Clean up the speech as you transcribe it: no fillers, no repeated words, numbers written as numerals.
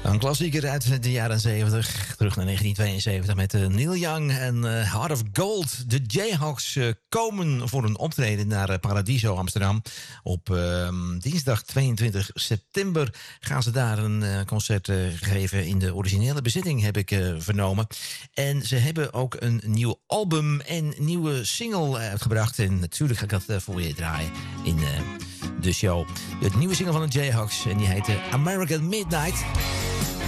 Een klassieker uit de jaren 70. Terug naar 1972 met Neil Young en Heart of Gold. De Jayhawks komen voor een optreden naar Paradiso Amsterdam. Op dinsdag 22 september gaan ze daar een concert geven in de originele bezitting, heb ik vernomen. En ze hebben ook een nieuw album en nieuwe single uitgebracht. En natuurlijk ga ik dat voor je draaien in de show. Het nieuwe single van de Jayhawks en die heet American Midnight.